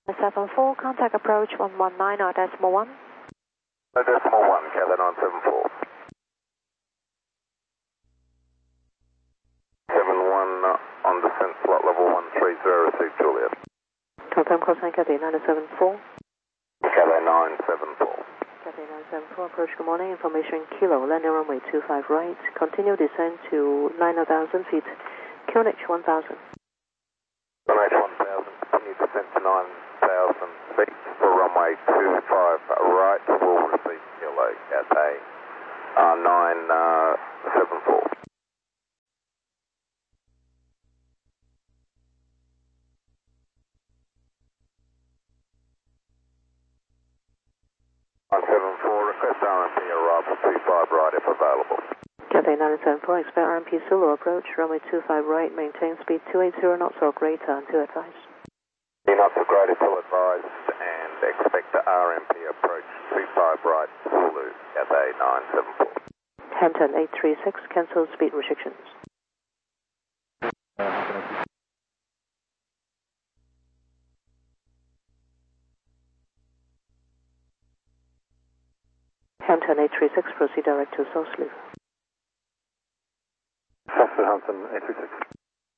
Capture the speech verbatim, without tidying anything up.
seven four, contact approach one one nine or decimal one. No, decimal one, Cathay nine seven four. seven one uh, on descent, slot level one three zero, receive Juliet. Confirm call sign Cathay nine seven four. Cathay nine seven four. Cathay nine seven four, approach good morning, information kilo, landing runway two five right, continue descent to nine thousand feet, Q N H one thousand. Q N H one thousand, continue descent to nine thousand feet for runway two five right, will receive kilo, Cathay uh, nine seven four. nine seven four, request R M P arrival two five right if available. Cathay nine seven four, expect R M P Zulu approach, runway two five right, maintain speed two eighty knots or greater until advised. two knots or greater till advised, and expect the R M P approach two five right, Zulu, Cathay nine seven four. Hampton eight three six, cancel speed restrictions. Hampton eight three six, proceed direct to South Loop. Hampton eight three six.